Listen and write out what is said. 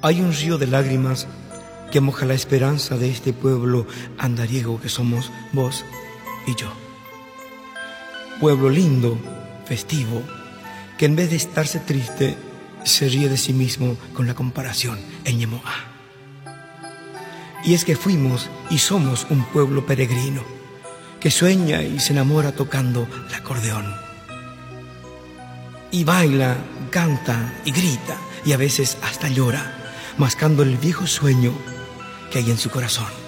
hay un río de lágrimas que moja la esperanza de este pueblo andariego que somos vos y yo. Pueblo lindo, festivo, que en vez de estarse triste, se ríe de sí mismo con la comparación en Ñemoá. Y es que fuimos y somos un pueblo peregrino, que sueña y se enamora tocando el acordeón. Y baila, canta y grita, y a veces hasta llora, mascando el viejo sueño que hay en su corazón.